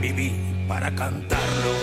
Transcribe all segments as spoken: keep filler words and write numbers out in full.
viví para cantarlo.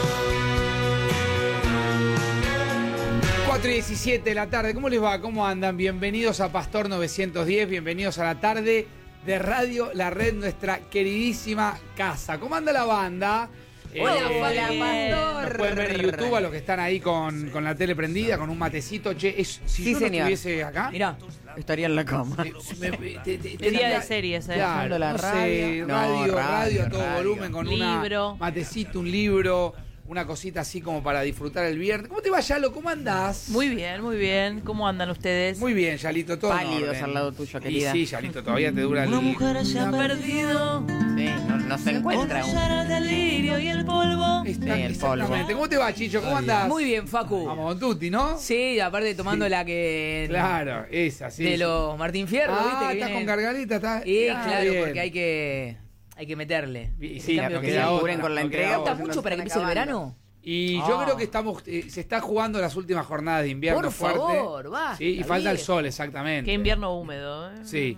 cuatro y diecisiete de la tarde, ¿cómo les va? ¿Cómo andan? Bienvenidos a Pastor novecientos diez, bienvenidos a la tarde de Radio La Red, nuestra queridísima casa. ¿Cómo anda la banda? Hola, Eh, hola, Pastor. Nos pueden ver en YouTube a los que están ahí con, con la tele prendida, con un matecito. Che, es, si Sí, yo no señor. estuviese acá... Mirá, estaría en la cama. eh, me- me- te- te- De día tendría- de series, ¿eh? Claro, Haciendo la no sé, radio. No, radio, radio, radio, a todo radio. volumen, con Libro. una matecito, un libro, una cosita así como para disfrutar el viernes. ¿Cómo te va, Yalo? ¿Cómo andás? Muy bien, muy bien. ¿Cómo andan ustedes? Muy bien, Yalito, todo en Pálidos orden. al lado tuyo, Y querida. sí, Yalito, todavía te dura el... Una mujer se ha perdido. Sí, no, no se encuentra aún. el delirio y el polvo. Está- Sí, el exactamente. polvo. ¿Cómo te va, Chicho? ¿Cómo andás? Muy bien, Facu. Vamos con Tutti, ¿no? Sí, aparte tomando Sí. la que. Claro, esa, sí. De sí. los Martín Fierro, Ah, ¿viste? Que estás vienen- con gargalita, estás... Sí, Ah, claro, bien. porque hay que. Hay que meterle. Y Ese sí, cambio no que queda se otra, cubren con la no entrega, queda falta otra. mucho para que empiece el verano. Y yo Ah. creo que estamos eh, se está jugando las últimas jornadas de invierno Por fuerte. favor, basta, Sí, y falta el bien. sol, exactamente. Qué invierno húmedo, ¿eh? Sí.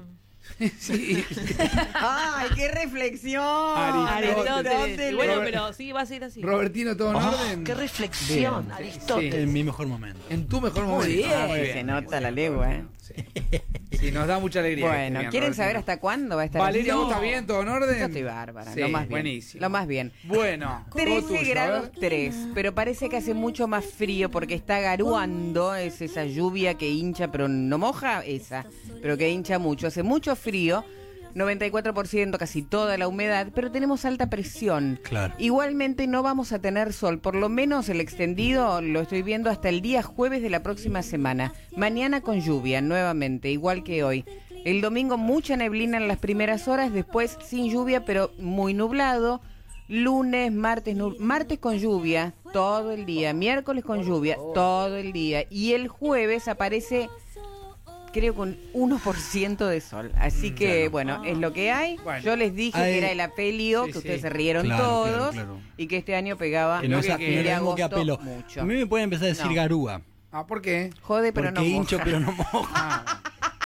Sí. ¡Ay, qué reflexión! Aristóteles. Aristóteles. Bueno, Robert- pero sí, va a ser así. Robertino, ¿todo en orden? ¡Qué reflexión! Bien. Aristóteles. Sí. En mi mejor momento. En tu mejor momento. bien. Ah, muy Se bien. nota la legua, ¿eh? Sí. Sí, nos da mucha alegría. que esté Bueno, bien, ¿quieren Robertino. saber hasta cuándo va a estar Valeria, así? ¿vos estás bien? ¿Todo en orden? Yo estoy bárbara, Sí, lo más bien. buenísimo. Lo más bien. Bueno, todo trece tuyo, a grados ver. tres, pero parece que hace mucho más frío porque está garuando, es esa lluvia que hincha, pero no moja esa, pero que hincha mucho, hace mucho frío, noventa y cuatro por ciento, casi toda la humedad, pero tenemos alta presión. Claro. Igualmente no vamos a tener sol, por lo menos el extendido lo estoy viendo hasta el día jueves de la próxima semana. Mañana con lluvia, nuevamente, igual que hoy. El domingo mucha neblina en las primeras horas, después sin lluvia, pero muy nublado. Lunes, martes, nub- martes con lluvia todo el día, miércoles con lluvia todo el día. Y el jueves aparece, creo, con uno por ciento de sol. Así que, claro. bueno, es lo que hay. Bueno. Yo les dije Ay. que era el apelio, Sí, que ustedes sí. se rieron Claro, todos, claro, claro. y que este año pegaba Que no, lo es que a- quiere. no es algo que agosto apelo. mucho. A mí me pueden empezar a decir No. garúa. Ah, ¿por qué? Jode, pero Porque no hincho, moja. pero no moja. Ah.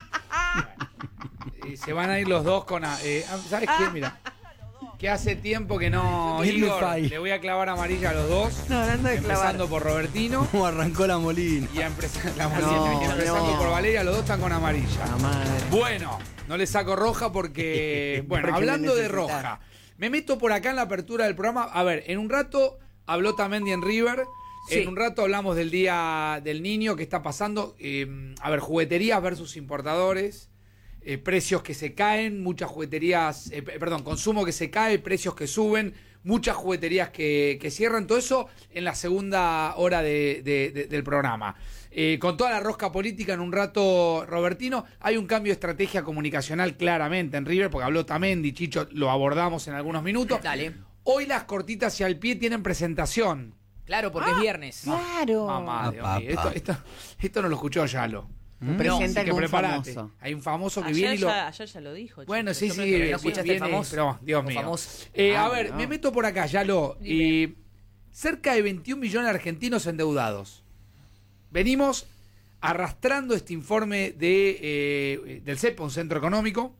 Eh, se van a ir los dos con... a- eh, ¿Sabes qué? Mira. Que hace tiempo que no... Give me Igor, five. le voy a clavar amarilla a los dos. No, hablando de clavar. Empezando por Robertino. Como arrancó la molina. Y empresa- la No, Molina, y empezando no. por Valeria, los dos están con amarilla. La madre. Bueno, no le saco roja porque... Bueno, Porque hablando me de necesitas. roja. Me meto por acá en la apertura del programa. A ver, en un rato habló Tamendi en River. Sí. En un rato hablamos del Día del Niño que está pasando. Eh, a ver, jugueterías versus importadores. Eh, precios que se caen, muchas jugueterías, eh, p- perdón, consumo que se cae, precios que suben, muchas jugueterías que, que cierran, todo eso en la segunda hora de- de- de- del programa. Eh, con toda la rosca política en un rato, Robertino, hay un cambio de estrategia comunicacional claramente en River, porque habló Tamendi, Chicho, lo abordamos en algunos minutos. Dale. Hoy las cortitas y al pie tienen presentación. Claro, porque es viernes. Claro. Mamá, Dios Ah, mío, esto, pa. esto, esto no lo escuchó Yalo. Presenta Así que algún prepárate. famoso. Hay un famoso que Ayer viene y lo... ya, ayer ya lo dijo. Bueno, chicos. sí, Yo sí, me enteré. ¿no sí, escuchaste el viene, famoso? pero, Dios El mío. famoso. Eh, Ah, a ver, no. me meto por acá, ya lo. Dime. cerca de veintiún millones de argentinos endeudados. Venimos arrastrando este informe de, eh, del C E P, un centro económico.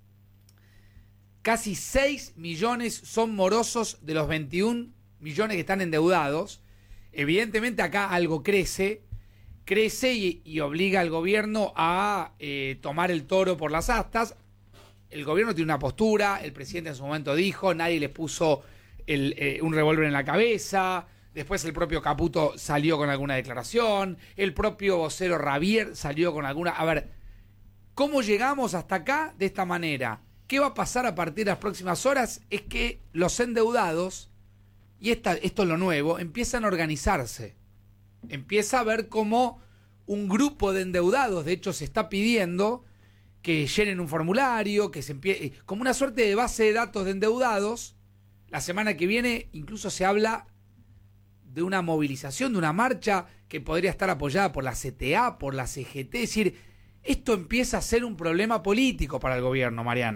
Casi seis millones son morosos de los veintiún millones que están endeudados. Evidentemente acá algo crece. Crece y, y obliga al gobierno a eh, tomar el toro por las astas. El gobierno tiene una postura, el presidente en su momento dijo, nadie le puso el, eh, un revólver en la cabeza. Después el propio Caputo salió con alguna declaración, el propio vocero Ravier salió con alguna... A ver, ¿cómo llegamos hasta acá de esta manera? ¿Qué va a pasar a partir de las próximas horas? Es que los endeudados, y esta, esto es lo nuevo, empiezan a organizarse. Empieza a ver cómo un grupo de endeudados, de hecho se está pidiendo que llenen un formulario, que se empie- como una suerte de base de datos de endeudados. La semana que viene incluso se habla de una movilización, de una marcha que podría estar apoyada por la C T A, por la C G T. Es decir, esto empieza a ser un problema político para el gobierno, Mariana.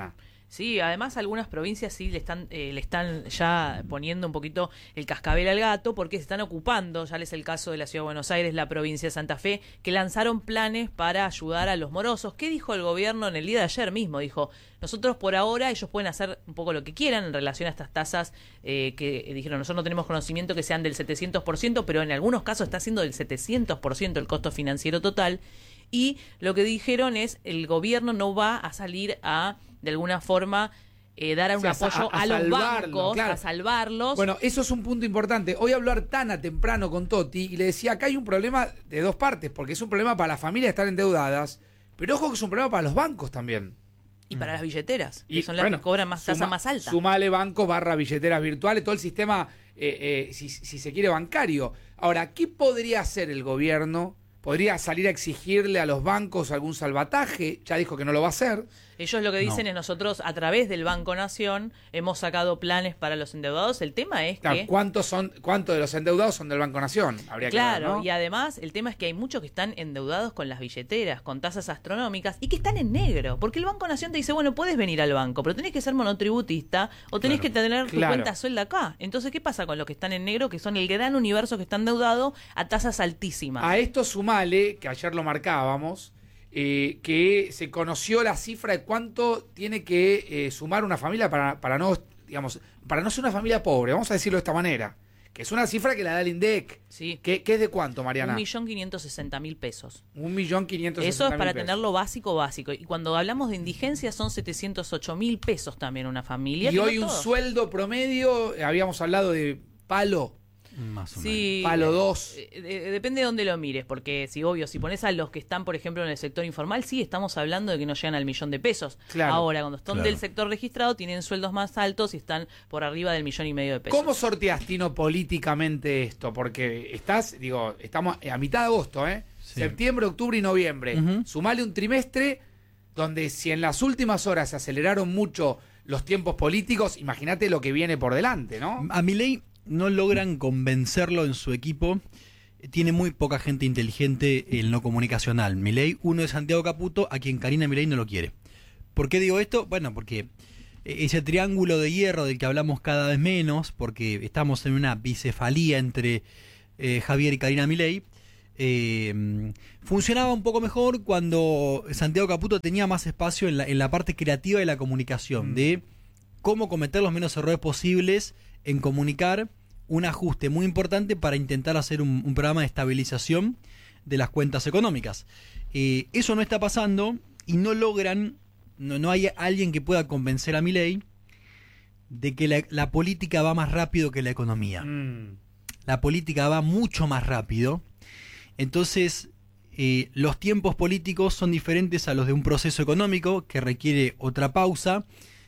Sí, además algunas provincias sí le están eh, le están ya poniendo un poquito el cascabel al gato porque se están ocupando, ya es el caso de la Ciudad de Buenos Aires, la provincia de Santa Fe, que lanzaron planes para ayudar a los morosos. ¿Qué dijo el gobierno en el día de ayer mismo? Dijo, nosotros por ahora, ellos pueden hacer un poco lo que quieran en relación a estas tasas eh, que dijeron, nosotros no tenemos conocimiento que sean del setecientos por ciento, pero en algunos casos está siendo del setecientos por ciento el costo financiero total. Y lo que dijeron es, el gobierno no va a salir a, de alguna forma, eh, dar un O sea, apoyo a- a a, los salvarlo, bancos, claro. a salvarlos. Bueno, eso es un punto importante. Hoy habló Artana temprano con Toti y le decía, acá hay un problema de dos partes, porque es un problema para las familias estar endeudadas, pero ojo que es un problema para los bancos también. y para las billeteras, que Y, son las bueno, que cobran más tasa suma- más alta. Sumale bancos barra billeteras virtuales, todo el sistema, eh, eh, si, si se quiere, bancario. Ahora, ¿qué podría hacer el gobierno? ¿Podría salir a exigirle a los bancos algún salvataje? Ya dijo que no lo va a hacer. Ellos lo que dicen No. es, nosotros a través del Banco Nación hemos sacado planes para los endeudados. El tema es Claro, que... ¿cuántos son, cuántos de los endeudados son del Banco Nación? Habría que Claro, ver, ¿no? y además el tema es que hay muchos que están endeudados con las billeteras, con tasas astronómicas y que están en negro, porque el Banco Nación te dice, bueno, puedes venir al banco, pero tenés que ser monotributista o tenés Claro. que tener tu Claro. cuenta suelda acá. Entonces, ¿qué pasa con los que están en negro, que son el gran universo que están endeudados a tasas altísimas? A esto sumale, que ayer lo marcábamos, eh, que se conoció la cifra de cuánto tiene que eh, sumar una familia para, para no, digamos, para no ser una familia pobre, vamos a decirlo de esta manera, que es una cifra que la da el INDEC. Sí. ¿Qué, qué es de cuánto, Mariana? Un millón quinientos sesenta mil pesos. Un millón quinientos Eso sesenta es para mil pesos. tener lo básico, básico. Y cuando hablamos de indigencia son setecientos ocho mil pesos también una familia. Y que no hoy un todos. sueldo promedio, eh, habíamos hablado de palo, Más o Sí, palo dos. eh, de- depende de dónde lo mires, porque si obvio, si pones a los que están, por ejemplo, en el sector informal, sí estamos hablando de que no llegan al millón de pesos. Claro. Ahora, cuando están Claro. del sector registrado, tienen sueldos más altos y están por arriba del millón y medio de pesos. ¿Cómo sorteas, Tino, políticamente esto? Porque estás, digo, estamos a mitad de agosto, ¿eh? Sí. Septiembre, octubre y noviembre. Ujú. Sumale un trimestre donde si en las últimas horas se aceleraron mucho los tiempos políticos, imagínate lo que viene por delante, ¿no? A Milei no logran convencerlo en su equipo. Tiene muy poca gente inteligente en lo comunicacional. Milei, uno es Santiago Caputo, a quien Karina Milei no lo quiere. ¿Por qué digo esto? Bueno, porque ese triángulo de hierro del que hablamos cada vez menos, porque estamos en una bicefalía entre eh, Javier y Karina Milei, eh, funcionaba un poco mejor cuando Santiago Caputo tenía más espacio en la, en la parte creativa de la comunicación, Mm. de cómo cometer los menos errores posibles en comunicar, un ajuste muy importante para intentar hacer un, un programa de estabilización de las cuentas económicas. Eh, eso no está pasando y no logran, no, no hay alguien que pueda convencer a Milei de que la, la política va más rápido que la economía. Mm. La política va mucho más rápido. Entonces, eh, los tiempos políticos son diferentes a los de un proceso económico que requiere otra pausa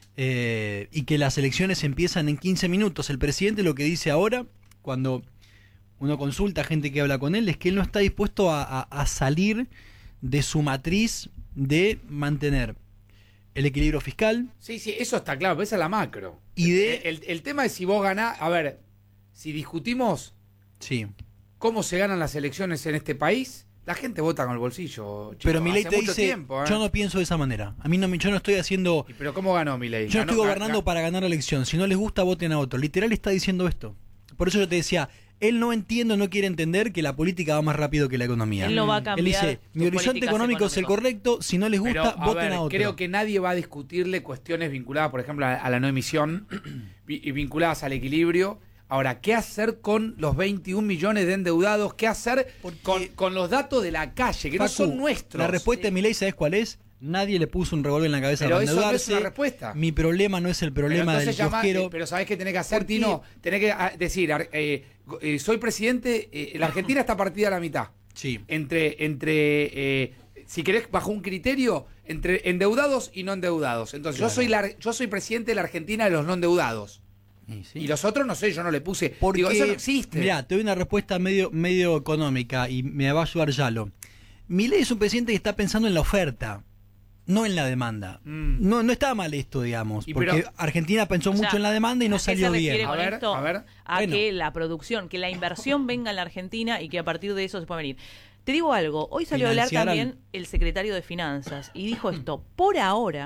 eh, y que las elecciones empiezan en quince minutos. El presidente lo que dice ahora, cuando uno consulta a gente que habla con él, es que él no está dispuesto a, a- a salir de su matriz de mantener el equilibrio fiscal Sí, sí, eso está claro, pero esa es la macro. y de... El, el tema es si vos ganás, a ver, si discutimos Sí. cómo se ganan las elecciones en este país, la gente vota con el bolsillo. chico, Pero Milei hace te mucho dice, tiempo, ¿eh? yo no pienso de esa manera. A mí no, me- yo no estoy haciendo... ¿Y pero cómo ganó Milei? Yo no Ganó- estoy ga- gobernando ga- para ganar la elección. Si no les gusta, voten a otro. Literal está diciendo esto. Por eso yo te decía, él no entiende, no quiere entender que la política va más rápido que la economía. Él no va a Él cambiar. dice, mi sus horizonte políticas económico es el económicas. correcto, si no les Pero, gusta, a voten ver, a otro. creo que nadie va a discutirle cuestiones vinculadas, por ejemplo, a, a la no emisión vi- y vinculadas al equilibrio. Ahora, ¿qué hacer con los veintiún millones de endeudados? ¿Qué hacer Porque- con, con los datos de la calle, que no Facu, son nuestros? La respuesta de Milei, ¿sabes cuál es? Nadie le puso un revólver en la cabeza Pero para eso no es endeudarse. una respuesta. Mi problema no es el Pero problema del entonces llama- kiosquero. eh, pero ¿sabés qué tenés que hacer, ¿Por qué? Tino? Tenés que ah, decir, ar- eh, go- eh, soy presidente, eh, la Argentina está partida a la mitad. Sí. Entre, entre eh, si querés, bajo un criterio, entre endeudados y no endeudados. Entonces, Claro. yo soy la, yo soy presidente de la Argentina de los no endeudados. Y sí. Y los otros, no sé, yo no le puse. Porque, Digo, eso no existe. Mirá, te doy una respuesta medio, medio económica y me va a ayudar Yalo. Milei es un presidente que está pensando en la oferta, no en la demanda. Mm. No, no está mal esto, digamos, Y porque pero- Argentina pensó O sea, mucho en la demanda y no ¿a qué salió se refiere bien. A con ver, esto? a ver. A Bueno. que la producción, que la inversión venga a la Argentina y que a partir de eso se pueda venir. Te digo algo, hoy salió a hablar Financiar al- también el secretario de Finanzas y dijo esto, por ahora,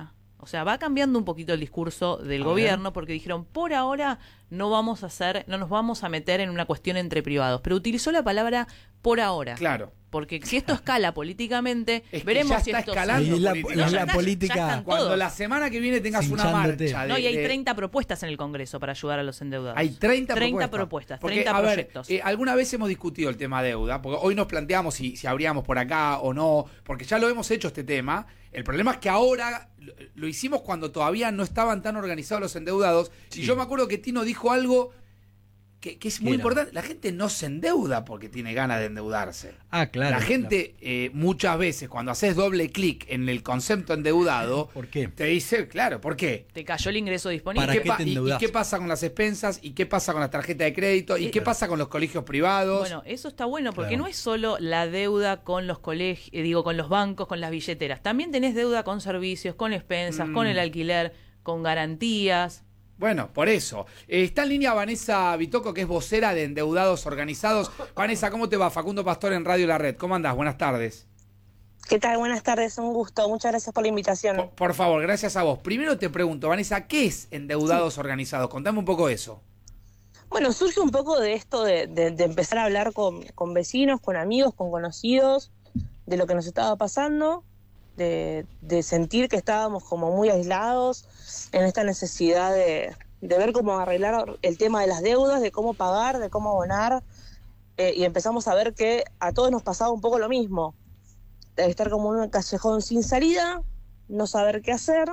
O sea, va cambiando un poquito el discurso del A gobierno ver. porque dijeron, por ahora no vamos a hacer, no nos vamos a meter en una cuestión entre privados, pero utilizó la palabra por ahora. Claro. Porque si esto escala políticamente, Es que veremos ya si está esto escalando Ahí la, política. la- No, ya la está, ya política. están Cuando todos. la semana que viene tengas una Cinchándote. marcha de, No, y hay de- treinta propuestas en el Congreso para ayudar a los endeudados. Hay treinta, treinta propuestas. propuestas, Porque, treinta a ver, proyectos. eh, alguna vez hemos discutido el tema deuda, porque hoy nos planteamos si, si abríamos por acá o no, porque ya lo hemos hecho este tema. El problema es que ahora lo, lo hicimos cuando todavía no estaban tan organizados los endeudados. Y yo me acuerdo que Tino dijo algo que, que es muy ¿Qué era? importante. La gente no se endeuda porque tiene ganas de endeudarse. Ah, claro. la gente eh, muchas veces cuando haces doble clic en el concepto endeudado, ¿Por qué? te dice, claro, ¿por qué? Te cayó el ingreso disponible. ¿Para ¿Y qué, qué pa- te y- y endeudás? qué pasa con las expensas? ¿Y qué pasa con la tarjeta de crédito? ¿Y Eh, qué pasa con los colegios privados? Bueno, eso está bueno porque Claro. no es solo la deuda con los colegios, digo, con los bancos, con las billeteras. También tenés deuda con servicios, con expensas, Mm. con el alquiler, con garantías. Bueno, por eso. Eh, está en línea Vanessa Bitoco, que es vocera de Endeudados Organizados. Vanessa, ¿cómo te va? Facundo Pastor en Radio La Red. ¿Cómo andás? Buenas tardes. ¿Qué tal? Buenas tardes, un gusto. Muchas gracias por la invitación. Por, por favor, gracias a vos. Primero te pregunto, Vanessa, ¿qué es Endeudados Organizados? Contame un poco eso. Bueno, surge un poco de esto de, de- de empezar a hablar con, con vecinos, con amigos, con conocidos, de lo que nos estaba pasando, de, de sentir que estábamos como muy aislados en esta necesidad de, de ver cómo arreglar el tema de las deudas, de cómo pagar, de cómo abonar, eh, y empezamos a ver que a todos nos pasaba un poco lo mismo, de estar como en un callejón sin salida, no saber qué hacer,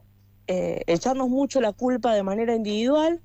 eh, echarnos mucho la culpa de manera individual,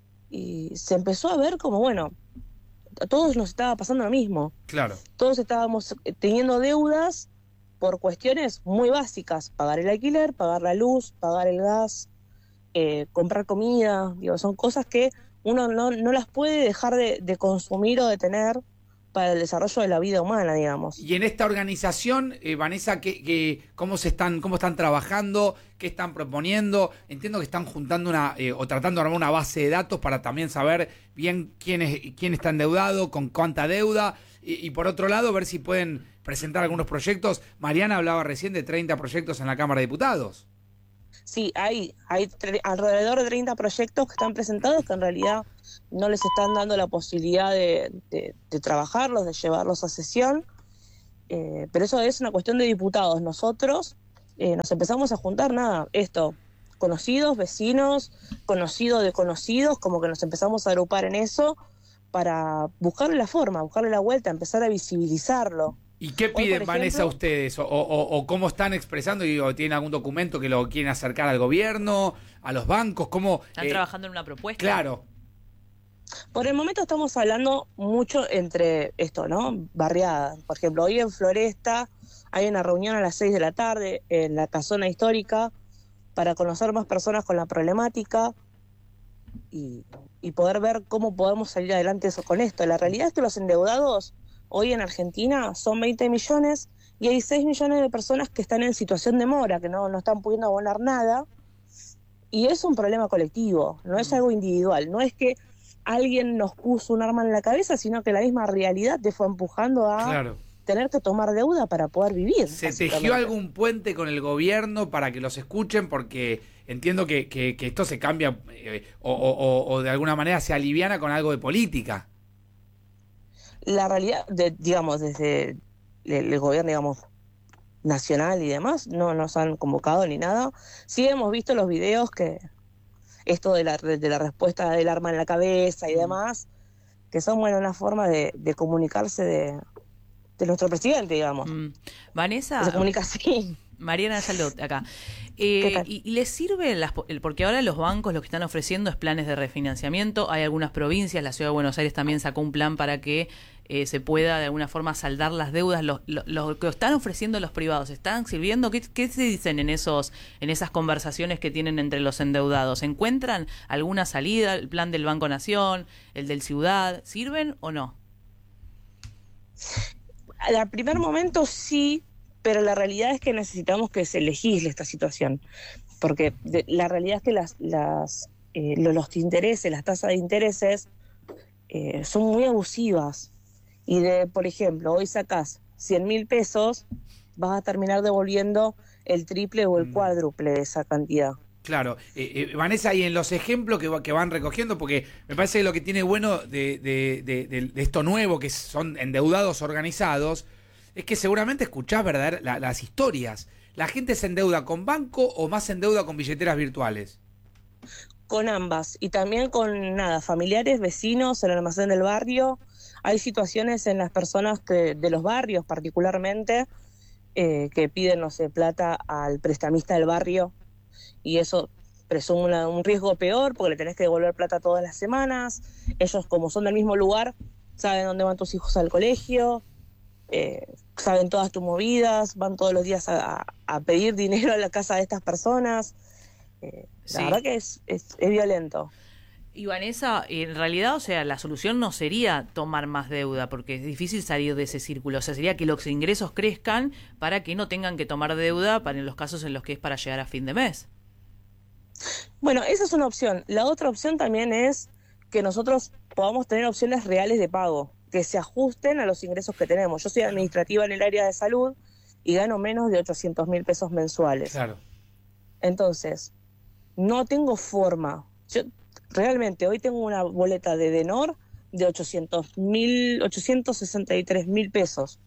y se empezó a ver como, bueno, a todos nos estaba pasando lo mismo. Claro. Todos estábamos teniendo deudas por cuestiones muy básicas: pagar el alquiler, pagar la luz, pagar el gas, eh, comprar comida. Digo, son cosas que uno no, no las puede dejar de, de consumir o de tener para el desarrollo de la vida humana, digamos. Y en esta organización, eh, Vanessa, ¿qué, qué- cómo se están, cómo están trabajando? ¿Qué están proponiendo? Entiendo que están juntando una, eh, o tratando de armar una base de datos para también saber bien quién es, quién está endeudado, con cuánta deuda, y, y por otro lado, ver si pueden presentar algunos proyectos. Mariana hablaba recién de treinta proyectos en la Cámara de Diputados. Sí, hay, hay tre- alrededor de treinta proyectos que están presentados que en realidad no les están dando la posibilidad de, de- de trabajarlos, de llevarlos a sesión, eh, pero eso es una cuestión de diputados. Nosotros eh, nos empezamos a juntar, nada, esto, conocidos, vecinos, conocidos de conocidos, como que nos empezamos a agrupar en eso para buscarle la forma, buscarle la vuelta, empezar a visibilizarlo. ¿Y qué Hoy, piden, por Vanessa, ejemplo- ustedes? O, o- o cómo están expresando? Digo, ¿tienen algún documento que lo quieren acercar al gobierno, a los bancos? ¿Cómo? Están eh, trabajando en una propuesta. Claro. Por el momento estamos hablando mucho entre esto, ¿no? Barriadas. Por ejemplo, hoy en Floresta hay una reunión a las seis de la tarde en la casona histórica para conocer más personas con la problemática y, y poder ver cómo podemos salir adelante eso, con esto. La realidad es que los endeudados hoy en Argentina son veinte millones y hay seis millones de personas que están en situación de mora, que no, no están pudiendo abonar nada. Y es un problema colectivo, no es algo individual. No es que alguien nos puso un arma en la cabeza, sino que la misma realidad te fue empujando a Claro. tener que tomar deuda para poder vivir. ¿Se básicamente. tejió algún puente con el gobierno para que los escuchen? Porque entiendo que, que- que esto se cambia eh, o, o- o- o de alguna manera se aliviana con algo de política. La realidad, de, digamos, desde el, el gobierno, digamos, nacional y demás, no nos han convocado ni nada. Sí hemos visto los videos que esto de la, de la respuesta del arma en la cabeza y demás, que son, bueno, una forma de, de comunicarse de, de nuestro presidente, digamos. Mm. Que Vanessa, se comunica así. Mariana Salud, acá. Eh, ¿Qué tal? y, y les sirve, las, po- el- porque ahora los bancos lo que están ofreciendo es planes de refinanciamiento. Hay algunas provincias, la Ciudad de Buenos Aires también sacó un plan para que eh, se pueda de alguna forma saldar las deudas. Lo, lo- lo que están ofreciendo los privados, ¿están sirviendo? ¿Qué, qué se dicen en esos en esas conversaciones que tienen entre los endeudados? ¿Encuentran alguna salida? ¿El plan del Banco Nación, el del Ciudad, sirven o no? Al primer momento sí, pero la realidad es que necesitamos que se legisle esta situación, porque de- la realidad es que las, las, eh, lo- los intereses, las tasas de intereses eh, son muy abusivas, y de, por ejemplo, hoy sacás cien mil pesos, vas a terminar devolviendo el triple o el Mm. cuádruple de esa cantidad. Claro. Eh, eh, Vanessa, y en los ejemplos que, va- que van recogiendo, porque me parece que lo que tiene bueno de, de, de, de- de esto nuevo, que son endeudados organizados, es que seguramente escuchás verdad, la- las historias. ¿La gente se endeuda con banco o más se endeuda con billeteras virtuales? Con ambas, y también con nada, familiares, vecinos, el almacén del barrio. Hay situaciones en las personas que, de los barrios particularmente, eh, que piden, no sé, plata al prestamista del barrio, y eso presume una- un riesgo peor porque le tenés que devolver plata todas las semanas. Ellos, como son del mismo lugar, saben dónde van tus hijos al colegio, eh, saben todas tus movidas, van todos los días a, a pedir dinero a la casa de estas personas. Eh, Sí. La verdad que es, es, es violento. Y Vanessa, en realidad, o sea, la solución no sería tomar más deuda, porque es difícil salir de ese círculo. O sea, sería que los ingresos crezcan para que no tengan que tomar deuda para en los casos en los que es para llegar a fin de mes. Bueno, esa es una opción. La otra opción también es que nosotros podamos tener opciones reales de pago, que se ajusten a los ingresos que tenemos. Yo soy administrativa en el área de salud y gano menos de ochocientos mil pesos mensuales. Claro. Entonces, no tengo forma. Yo realmente hoy tengo una boleta de Denor de ochocientos mil, ochocientos sesenta y tres mil pesos.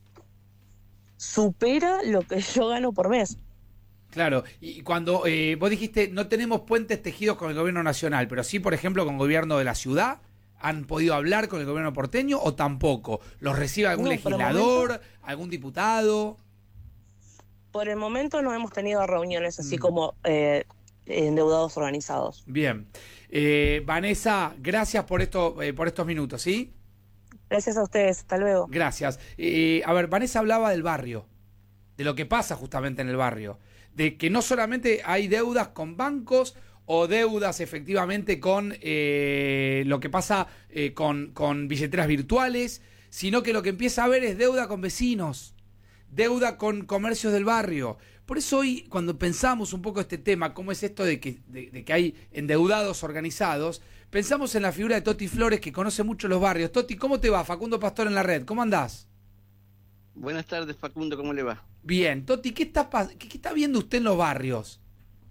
Supera lo que yo gano por mes. Claro, y cuando eh, vos dijiste no tenemos puentes tejidos con el gobierno nacional, pero sí, por ejemplo, con el gobierno de la ciudad, ¿han podido hablar con el gobierno porteño o tampoco? ¿Los recibe algún No, por el legislador, momento- algún diputado? Por el momento no hemos tenido reuniones así Mm. como eh, endeudados organizados. Bien. Eh, Vanessa, gracias por, esto, eh, por estos minutos, ¿sí? Gracias a ustedes. Hasta luego. Gracias. Eh, a ver, Vanessa hablaba del barrio, de lo que pasa justamente en el barrio, de que no solamente hay deudas con bancos o deudas efectivamente con eh, lo que pasa eh, con, con billeteras virtuales, sino que lo que empieza a haber es deuda con vecinos, deuda con comercios del barrio. Por eso hoy, cuando pensamos un poco este tema, cómo es esto de que, de, de que hay endeudados organizados, pensamos en la figura de Toti Flores, que conoce mucho los barrios. Toti, ¿cómo te va? Facundo Pastor en la red, ¿cómo andás? Buenas tardes, Facundo, ¿cómo le va? Bien, Toti, ¿qué está, pas- qué, qué está viendo usted en los barrios?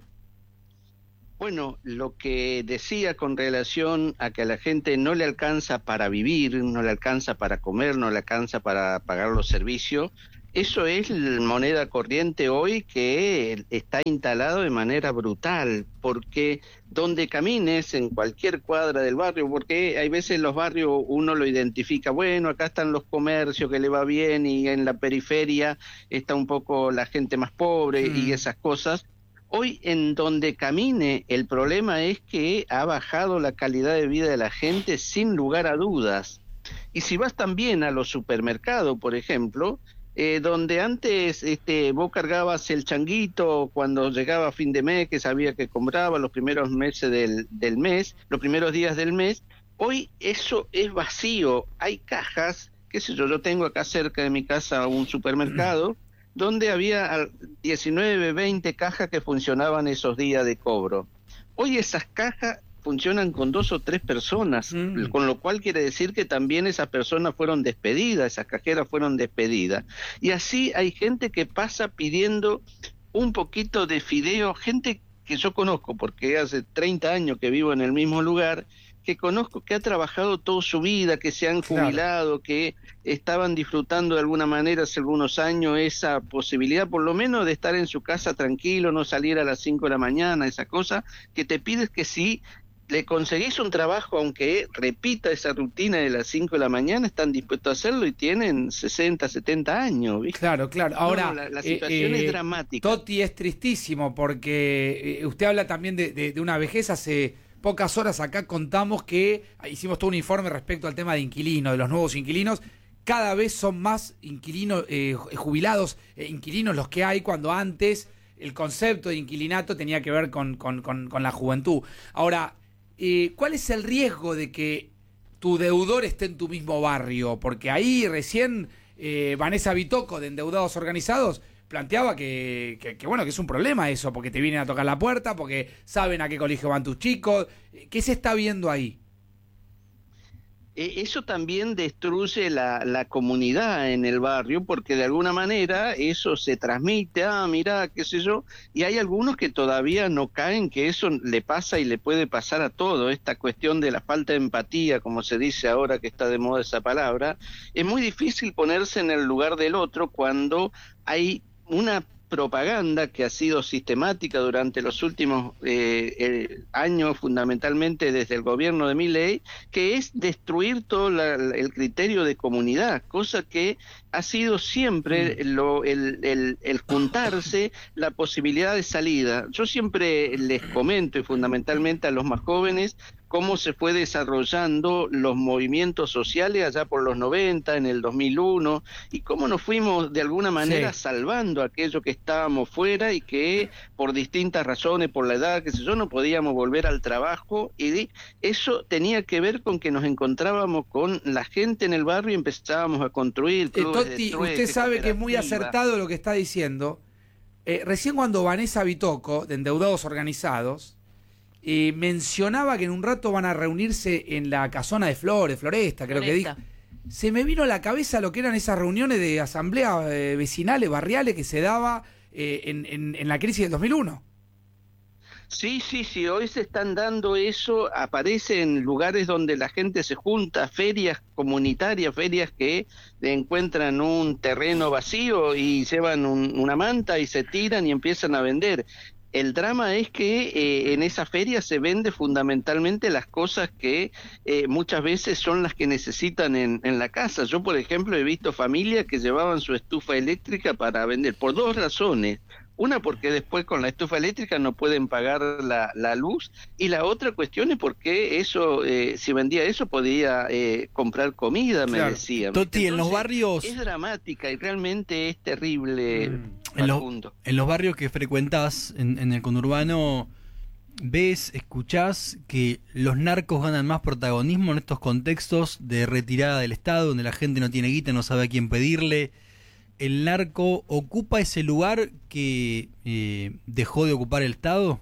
Bueno, lo que decía con relación a que a la gente no le alcanza para vivir, no le alcanza para comer, no le alcanza para pagar los servicios, eso es la moneda corriente hoy que está instalado de manera brutal, porque donde camines, en cualquier cuadra del barrio, porque hay veces los barrios uno lo identifica, bueno, acá están los comercios que le va bien y en la periferia está un poco la gente más pobre Mm. y esas cosas. Hoy en donde camine, el problema es que ha bajado la calidad de vida de la gente sin lugar a dudas. Y si vas también a los supermercados, por ejemplo, eh, donde antes este, vos cargabas el changuito cuando llegaba fin de mes, que sabía que compraba los primeros meses del, del mes, los primeros días del mes, hoy eso es vacío. Hay cajas, qué sé yo, yo tengo acá cerca de mi casa un supermercado, donde había diecinueve, veinte cajas que funcionaban esos días de cobro. Hoy esas cajas funcionan con dos o tres personas, Mm. con lo cual quiere decir que también esas personas fueron despedidas, esas cajeras fueron despedidas. Y así hay gente que pasa pidiendo un poquito de fideo, gente que yo conozco, porque hace treinta años que vivo en el mismo lugar, que conozco que ha trabajado toda su vida, que se han Claro. jubilado, que estaban disfrutando de alguna manera hace algunos años esa posibilidad, por lo menos de estar en su casa tranquilo, no salir a las cinco de la mañana, esa cosa, que te pides que si le conseguís un trabajo, aunque repita esa rutina de las cinco de la mañana, están dispuestos a hacerlo y tienen sesenta, setenta años, ¿viste? Claro, claro. Ahora, No, la, la eh, situación eh, es dramática. Toti, es tristísimo porque eh, usted habla también de, de- de una vejez. Hace pocas horas acá contamos que hicimos todo un informe respecto al tema de inquilinos, de los nuevos inquilinos. Cada vez son más inquilinos, eh, jubilados, eh, inquilinos los que hay, cuando antes el concepto de inquilinato tenía que ver con, con, con, con la juventud. Ahora, eh, ¿cuál es el riesgo de que tu deudor esté en tu mismo barrio? Porque ahí recién eh, Vanessa Bitoco, de Endeudados Organizados, planteaba que, que, que, bueno, que es un problema eso, porque te vienen a tocar la puerta, porque saben a qué colegio van tus chicos. ¿Qué se está viendo ahí? eh, eso también destruye la, la comunidad en el barrio, porque de alguna manera eso se transmite, ah, mira, qué sé yo, y hay algunos que todavía no caen que eso le pasa y le puede pasar a todo. Esta cuestión de la falta de empatía, como se dice ahora que está de moda esa palabra, es muy difícil ponerse en el lugar del otro cuando hay una propaganda que ha sido sistemática durante los últimos eh, eh, años, fundamentalmente desde el gobierno de Milei, que es destruir todo la, el criterio de comunidad, cosa que ha sido siempre lo, el, el, el juntarse, la posibilidad de salida. Yo siempre les comento, y fundamentalmente a los más jóvenes, cómo se fue desarrollando los movimientos sociales allá por los noventa, en el dos mil uno, y cómo nos fuimos de alguna manera sí. salvando aquello que estábamos fuera y que por distintas razones, por la edad, qué sé yo, no podíamos volver al trabajo, y eso tenía que ver con que nos encontrábamos con la gente en el barrio y empezábamos a construir clubes eh, Toti, de trueque, usted sabe que es muy acertado lo que está diciendo. Eh, recién cuando Vanessa Bitoco, de Endeudados Organizados, Eh, mencionaba que en un rato van a reunirse en la casona de Flores, Floresta, creo Floresta. que dijo. Se me vino a la cabeza lo que eran esas reuniones de asambleas eh, vecinales, barriales que se daba eh, en, en, en la crisis del dos mil uno. Sí, sí, sí, hoy se están dando eso, aparece en lugares donde la gente se junta, ferias comunitarias, ferias que encuentran un terreno vacío y llevan un, una manta y se tiran y empiezan a vender. El drama es que eh, en esa feria se vende fundamentalmente las cosas que eh, muchas veces son las que necesitan en, en la casa. Yo, por ejemplo, he visto familias que llevaban su estufa eléctrica para vender, por dos razones. Una, porque después con la estufa eléctrica no pueden pagar la, la luz, y la otra cuestión es porque eso, eh, si vendía eso podía eh, comprar comida, me Claro. decían. Toti, en los Entonces, barrios... es dramática y realmente es terrible. Mm. En, los- Facundo. en los barrios que frecuentás en, en el conurbano, ¿ves, escuchás que los narcos ganan más protagonismo en estos contextos de retirada del Estado, donde la gente no tiene guita, no sabe a quién pedirle? ¿El narco ocupa ese lugar que eh, dejó de ocupar el Estado?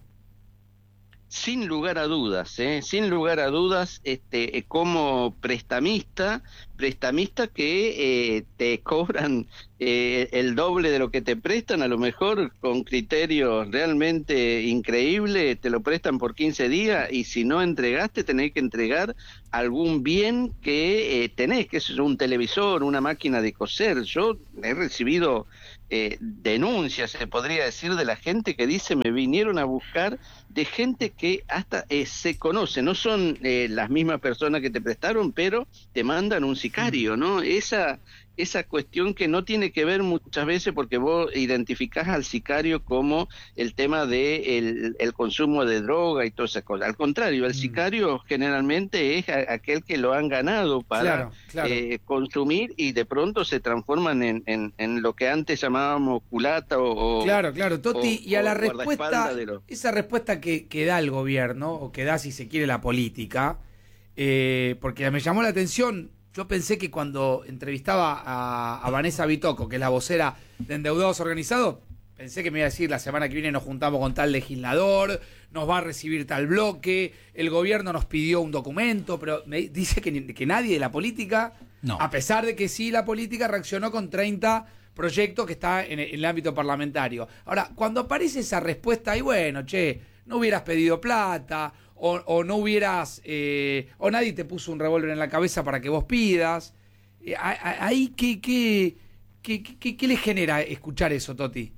Sin lugar a dudas, ¿eh? sin lugar a dudas, este, eh, como prestamista, prestamista que eh, te cobran eh, el doble de lo que te prestan, a lo mejor con criterios realmente increíbles, te lo prestan por quince días y si no entregaste tenés que entregar algún bien que eh, tenés, que es un televisor, una máquina de coser. Yo he recibido eh, denuncias, se podría decir, de la gente que dice me vinieron a buscar, de gente que hasta eh, se conoce, no son eh, las mismas personas que te prestaron, pero te mandan un sicario, ¿no? Esa esa cuestión que no tiene que ver muchas veces porque vos identificás al sicario como el tema de el, el consumo de droga y todas esas cosas. Al contrario, el sicario generalmente es a, aquel que lo han ganado para Claro, claro. eh, consumir y de pronto se transforman en, en, en lo que antes llamábamos culata o... o- Claro, claro, Toti, o- y a la o respuesta, guardaespaldas de los- esa respuesta que, que da el gobierno, o que da, si se quiere, la política, eh, porque me llamó la atención, yo pensé que cuando entrevistaba a, a Vanessa Bitoco, que es la vocera de Endeudados Organizados, pensé que me iba a decir, la semana que viene nos juntamos con tal legislador, nos va a recibir tal bloque, el gobierno nos pidió un documento, pero me dice que, ni- que nadie de la política, No. a pesar de que sí la política reaccionó con treinta proyectos que está en el, en el ámbito parlamentario. Ahora, cuando aparece esa respuesta ahí, bueno, che, no hubieras pedido plata, o, o no hubieras, eh, o nadie te puso un revólver en la cabeza para que vos pidas, eh, a- a- ahí, ¿qué, qué, qué, qué, qué le genera escuchar eso, Toti?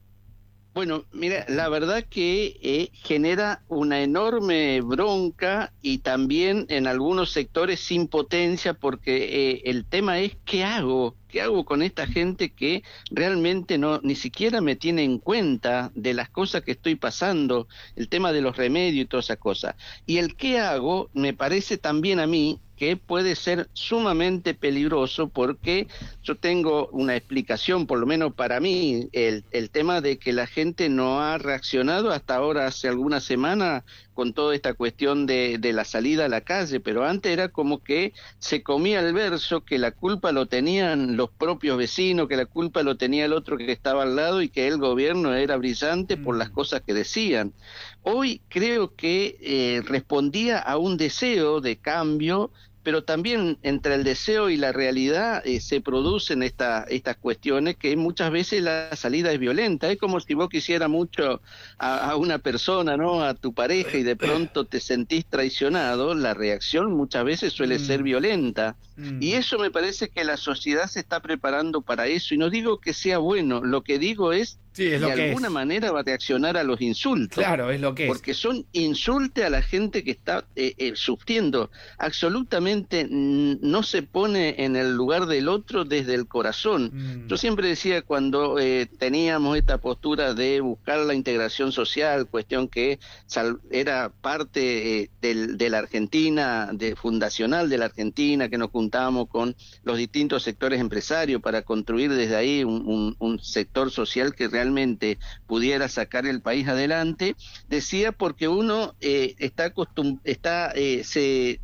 Bueno, mira, la verdad que eh, genera una enorme bronca y también en algunos sectores impotencia porque eh, el tema es ¿qué hago? ¿Qué hago con esta gente que realmente no ni siquiera me tiene en cuenta de las cosas que estoy pasando, el tema de los remedios y todas esas cosas? Y el ¿qué hago? Me parece también a mí que puede ser sumamente peligroso porque yo tengo una explicación, por lo menos para mí, el, el tema de que la gente no ha reaccionado hasta ahora, hace algunas semanas, con toda esta cuestión de, de la salida a la calle, pero antes era como que se comía el verso, que la culpa lo tenían los propios vecinos, que la culpa lo tenía el otro que estaba al lado y que el gobierno era brillante por las cosas que decían. Hoy creo que eh, respondía a un deseo de cambio, pero también entre el deseo y la realidad eh, se producen esta, estas cuestiones que muchas veces la salida es violenta. Es como si vos quisieras mucho a, a una persona, ¿no? A tu pareja, y de pronto te sentís traicionado, la reacción muchas veces suele Mm. ser violenta. Mm. Y eso me parece que la sociedad se está preparando para eso. Y no digo que sea bueno, lo que digo es Sí, es lo de que alguna es. manera va a reaccionar a los insultos. Claro, es lo que es. Porque son insultos a la gente que está eh, eh, sufriendo. Absolutamente mm, no se pone en el lugar del otro desde el corazón. Mm. Yo siempre decía, cuando eh, teníamos esta postura de buscar la integración social, cuestión que sal- era parte eh, del, de la Argentina, de, fundacional de la Argentina, que nos juntábamos con los distintos sectores empresarios para construir desde ahí un, un, un sector social que realmente pudiera sacar el país adelante, decía porque uno eh, está acostum está eh, se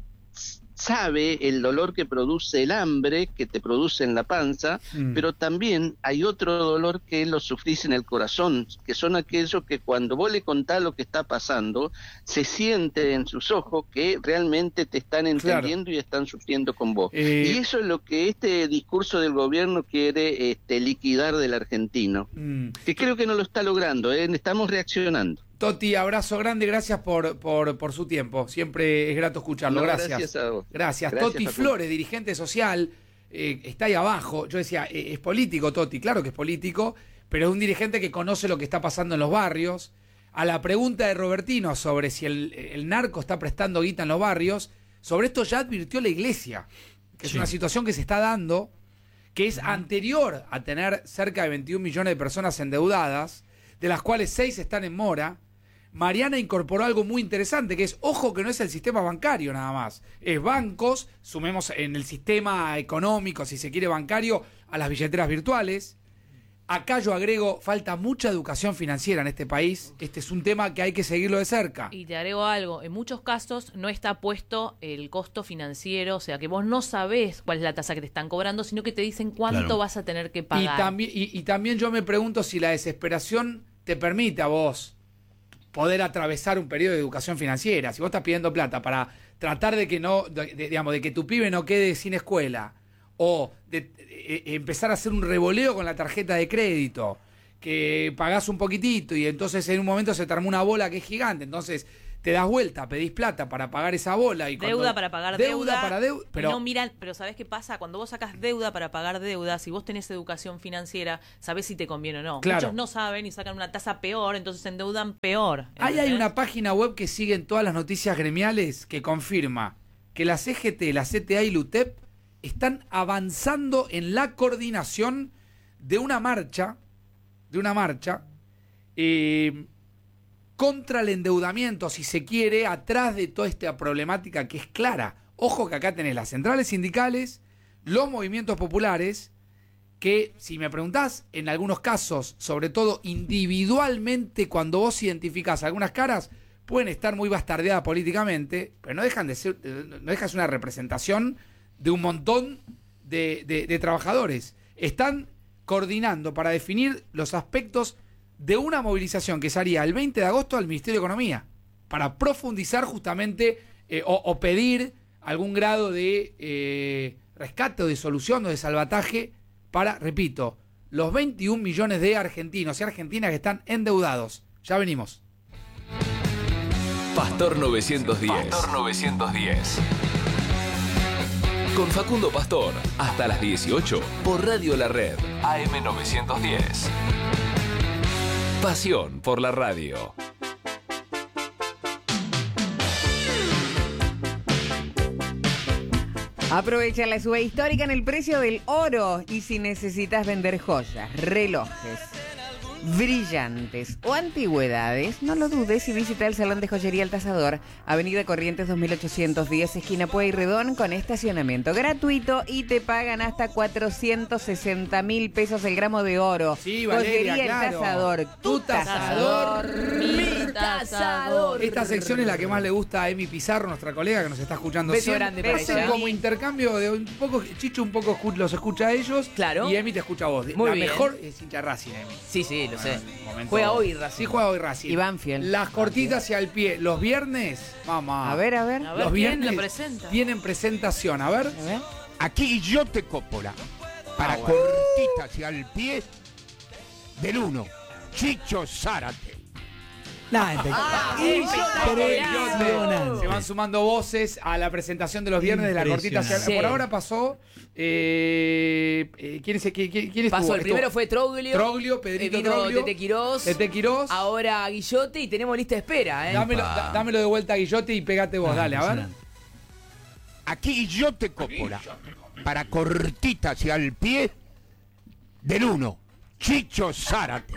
sabe el dolor que produce el hambre, que te produce en la panza, Mm. pero también hay otro dolor que lo sufrís en el corazón, que son aquellos que cuando vos le contás lo que está pasando, se siente en sus ojos que realmente te están entendiendo y están sufriendo con vos. Eh, Y eso es lo que este discurso del gobierno quiere este, liquidar del argentino, Mm. que creo que no lo está logrando, ¿eh? Estamos reaccionando. Toti, abrazo grande, gracias por, por, por su tiempo. Siempre es grato escucharlo. No, gracias. gracias a vos. Gracias. Gracias, Toti Facundo. Flores, dirigente social, eh, está ahí abajo. Yo decía, eh, es político, Toti, claro que es político, pero es un dirigente que conoce lo que está pasando en los barrios. A la pregunta de Robertino sobre si el, el narco está prestando guita en los barrios, sobre esto ya advirtió la iglesia, que es Sí. una situación que se está dando, que es anterior a tener cerca de veintiún millones de personas endeudadas, de las cuales seis están en mora. Mariana incorporó algo muy interesante, que es, ojo, que no es el sistema bancario nada más, es bancos, sumemos en el sistema económico, si se quiere bancario, a las billeteras virtuales. Acá yo agrego, falta mucha educación financiera en este país, este es un tema que hay que seguirlo de cerca. Y te agrego algo, en muchos casos no está puesto el costo financiero, o sea que vos no sabés cuál es la tasa que te están cobrando, sino que te dicen cuánto Claro. vas a tener que Y pagar. también, y, y también yo me pregunto si la desesperación te permite a vos poder atravesar un periodo de educación financiera. Si vos estás pidiendo plata para tratar de que no, de- de- digamos, de que tu pibe no quede sin escuela, o de, de- de empezar a hacer un revoleo con la tarjeta de crédito, que pagás un poquitito y entonces en un momento se te armó una bola que es gigante, entonces te das vuelta, pedís plata para pagar esa bola y cuando- Deuda para pagar deuda, deuda para deuda, pero y no miran, pero ¿sabés qué pasa? Cuando vos sacas deuda para pagar deuda, si vos tenés educación financiera, sabés si te conviene o no. Claro. Muchos no saben y sacan una tasa peor, entonces se endeudan peor. Ahí hay ¿entendés? una página web que siguen todas las noticias gremiales que confirma que la C G T, la C T A y la U T E P están avanzando en la coordinación de una marcha, de una marcha eh, contra el endeudamiento, si se quiere, atrás de toda esta problemática que es clara. Ojo que acá tenés las centrales sindicales, los movimientos populares, que si me preguntás, en algunos casos, sobre todo individualmente, cuando vos identificás algunas caras, pueden estar muy bastardeadas políticamente, pero no dejan de ser, no dejan de ser una representación de un montón de, de- de trabajadores. Están coordinando para definir los aspectos de una movilización que se haría el veinte de agosto al Ministerio de Economía, para profundizar justamente eh, o, o pedir algún grado de eh, rescate o de solución o de salvataje para, repito, los veintiún millones de argentinos y argentinas que están endeudados. Ya venimos. Pastor novecientos diez. Pastor novecientos diez. Con Facundo Pastor, hasta las dieciocho, por Radio La Red, A M novecientos diez. Pasión por la radio. Aprovecha la suba histórica en el precio del oro y si necesitas vender joyas, relojes, brillantes o antigüedades, no lo dudes y visita el Salón de Joyería El Tasador, Avenida Corrientes dos mil ochocientos diez, esquina Pueyrredón, con estacionamiento gratuito y te pagan hasta cuatrocientos sesenta mil pesos el gramo de oro. Sí, Valeria, Joyería claro. El Tasador, Tu tasador, mi tasador. Esta sección es la que más le gusta a Emi Pizarro, nuestra colega que nos está escuchando Beso siempre. grande para Hacen ella. como intercambio de un poco, Chicho un poco escu- los escucha a ellos Claro. y Emi te escucha a vos. Muy la bien. mejor es hincha Racing, Emi. Sí, sí, lo sé. Momento- Juega hoy Racing. Sí, juega hoy Racing. Y Banfield. Las cortitas hacia el pie. Los viernes, mamá. A ver, a ver. A ver Los quién viernes lo presenta. tienen presentación. A ver. A ver. Aquí Guillote Coppola. Para Ah, bueno. cortita hacia el pie del uno. Chicho Zárate. Nada, espectacular. Impresionante. Se van sumando voces a la presentación de los viernes de la cortita hacia Impresionante. Por ahora pasó. Eh, eh, ¿Quién es? ¿Quién, quién, quién Pasó, estuvo? el primero Estuvo fue Troglio. Troglio, Pedrito eh, vino Troglio. Tete Quirós. Tete Quirós. Ahora Guillote y tenemos lista de espera, ¿eh? Dámelo, da- dámelo de vuelta a Guillote y pégate vos, Ah, dale, a ver. impresionante. Aquí Guillote Coppola. Para cortita hacia el pie del uno. Chicho Zárate.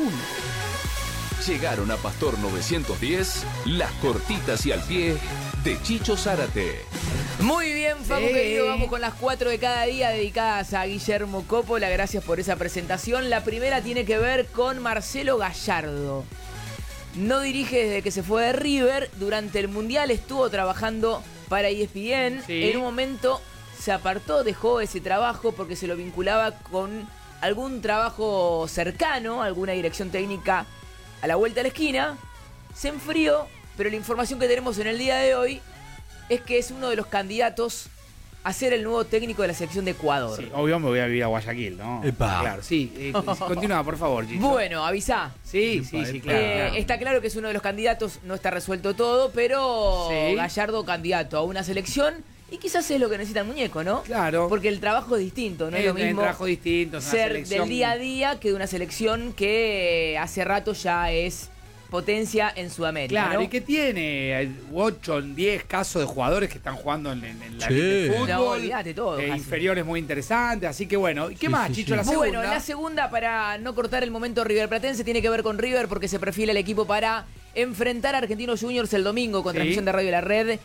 Llegaron a Pastor novecientos diez las cortitas y al pie de Chicho Zárate. Muy bien, Facu Sí. querido, vamos con las cuatro de cada día dedicadas a Guillermo Coppola. Gracias por esa presentación. La primera tiene que ver con Marcelo Gallardo. No dirige desde que se fue de River. Durante el Mundial estuvo trabajando para E S P N. Sí. En un momento se apartó, dejó ese trabajo porque se lo vinculaba con algún trabajo cercano, alguna dirección técnica a la vuelta de la esquina. Se enfrió, pero la información que tenemos en el día de hoy es que es uno de los candidatos a ser el nuevo técnico de la selección de Ecuador. Sí, obvio me voy a vivir a Guayaquil, ¿no? Epa. Claro, sí. Eh, continúa, por favor, Chicho. Bueno, avisá. Sí, sí, sí, claro. Eh, claro. Está claro que es uno de los candidatos, no está resuelto todo, pero Sí. Gallardo candidato a una selección y quizás es lo que necesita el muñeco, ¿no? Claro. Porque el trabajo es distinto, no es, Es lo un mismo trabajo distinto, es una ser selección- del día a día que de una selección que hace rato ya es potencia en Sudamérica. Claro, ¿no? y que tiene ocho, diez casos de jugadores que están jugando en, en- en la Sí. liga de fútbol. No, olvídate todo, eh, casi. inferiores muy interesantes, así que bueno. ¿Y qué Sí, más, sí, Chicho? sí. La segunda. Bueno, la segunda, para no cortar el momento River Platense, tiene que ver con River porque se perfila el equipo para enfrentar a Argentinos Juniors el domingo con Sí. transmisión de Radio La Red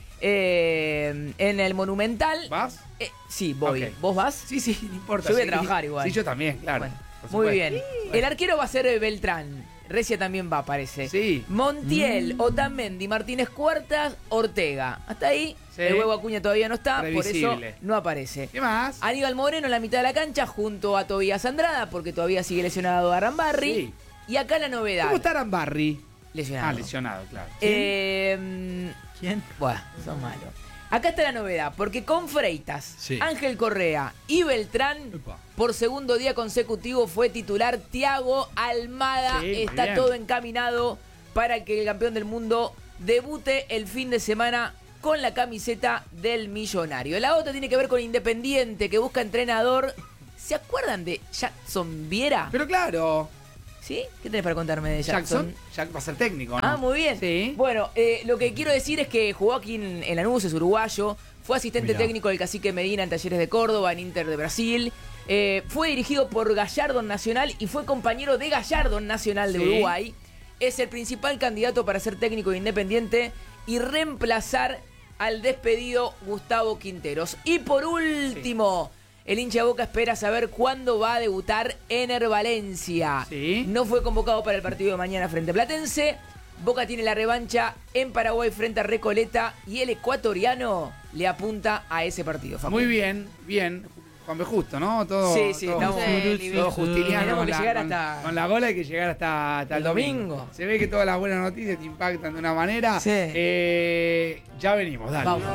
eh, en el Monumental. ¿Vas? Eh, sí, voy. Ok. ¿Vos vas? Sí, sí, no importa. Yo voy a sí. trabajar igual. Sí, yo también, claro. Bueno, por muy supuesto. bien. El arquero va a ser eh, Beltrán. Recia también va, parece. Sí. Montiel, Otamendi, Martínez Cuartas, Ortega. Hasta ahí, Sí. el huevo Acuña todavía no está, por eso Previsible. no aparece. ¿Qué más? Aníbal Moreno en la mitad de la cancha junto a Tobías Andrada, porque todavía sigue lesionado Arambarri. Sí. Y acá la novedad. ¿Cómo está Arambarri? Lesionado. Ah, lesionado, claro. Eh, ¿Quién? Bueno, son malos. Acá está la novedad, porque con Freitas, Sí. Ángel Correa y Beltrán, Epa. por segundo día consecutivo fue titular Thiago Almada. Sí, muy Está bien. todo encaminado para que el campeón del mundo debute el fin de semana con la camiseta del Millonario. La otra tiene que ver con Independiente, que busca entrenador. ¿Se acuerdan de Jackson Viera? Pero claro, ¿Sí? ¿Qué tenés para contarme de Jackson? Jackson, Jack va a ser técnico, ¿no? Ah, muy bien. Sí. Bueno, eh, lo que quiero decir es que jugó aquí en, en Lanús, es uruguayo. Fue asistente Mirá. técnico del Cacique Medina en Talleres de Córdoba, en Inter de Brasil. Eh, fue dirigido por Gallardo en Nacional y fue compañero de Gallardo en Nacional de Sí. Uruguay. Es el principal candidato para ser técnico de Independiente y reemplazar al despedido Gustavo Quinteros. Y por último, el hincha de Boca espera saber cuándo va a debutar Ener Valencia. Sí. No fue convocado para el partido de mañana frente a Platense. Boca tiene la revancha en Paraguay frente a Recoleta y el ecuatoriano le apunta a ese partido. Facu. Muy bien, bien. Juan B. Justo, ¿no? Todo, Sí, sí, todo, estamos- todo justiniano. Tenemos Con que la, llegar con- hasta- con la gola hay que llegar hasta, hasta el El domingo. domingo. Se ve que todas las buenas noticias te impactan de una manera. Sí. Eh, ya venimos, dale. Vamos.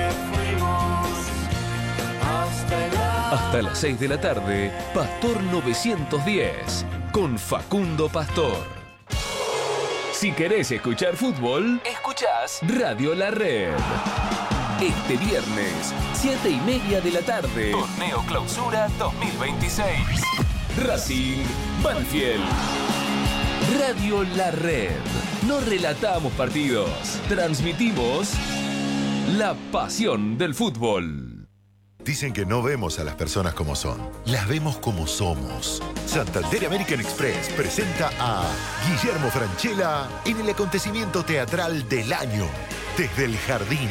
Hasta las seis de la tarde, Pastor novecientos diez, con Facundo Pastor. Si querés escuchar fútbol, escuchás Radio La Red. Este viernes, siete y media de la tarde, Torneo Clausura dos mil veintiséis. Racing Banfield. Radio La Red. No relatamos partidos, transmitimos la pasión del fútbol. Dicen que no vemos a las personas como son, las vemos como somos. Santander American Express presenta a Guillermo Francella en el acontecimiento teatral del año, Desde el Jardín.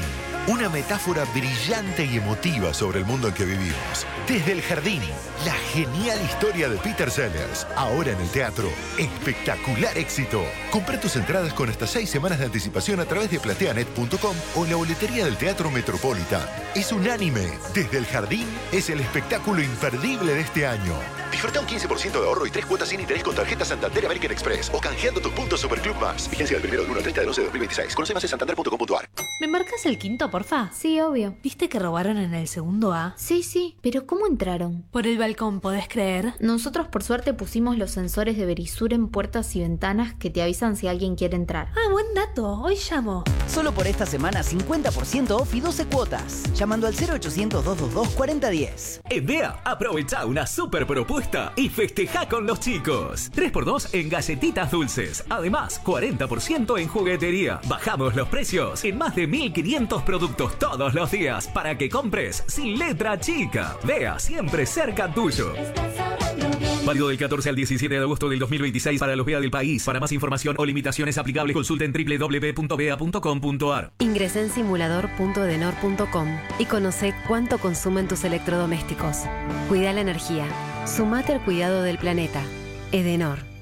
Una metáfora brillante y emotiva sobre el mundo en que vivimos. Desde el jardín, la genial historia de Peter Sellers. Ahora en el teatro, espectacular éxito. Comprá tus entradas con hasta seis semanas de anticipación a través de plateanet punto com o en la boletería del Teatro Metropolitan. Es unánime. Desde el jardín es el espectáculo imperdible de este año. Disfruta un quince por ciento de ahorro y tres cuotas sin interés con tarjeta Santander American Express o canjeando tus puntos Superclub Más. Vigencia del primero del uno al treinta de once de dos mil veintiséis. Conoce más en santander punto com punto a r. ¿Me marcas el quinto, porfa? Sí, obvio. ¿Viste que robaron en el segundo A? Sí, sí, pero ¿cómo entraron? Por el balcón, ¿podés creer? Nosotros por suerte pusimos los sensores de Verisur en puertas y ventanas que te avisan si alguien quiere entrar. Ah, buen dato. Hoy llamo. Solo por esta semana cincuenta por ciento off y doce cuotas. Llamando al cero ochocientos, doscientos veintidós, cuarenta diez. En D E A, aprovecha una super propuesta y festeja con los chicos. tres por dos en galletitas dulces. Además, cuarenta por ciento en juguetería. Bajamos los precios en más de mil quinientos productos todos los días para que compres sin letra chica. D E A, siempre cerca tuyo. Válido del catorce al diecisiete de agosto del dos mil veintiséis para los B E A del país. Para más información o limitaciones aplicables, consulten doble u doble u doble u punto b e a punto com punto a r. Ingresá en simulador punto edenor punto com y conoce cuánto consumen tus electrodomésticos. Cuida la energía. Sumate al cuidado del planeta. Edenor.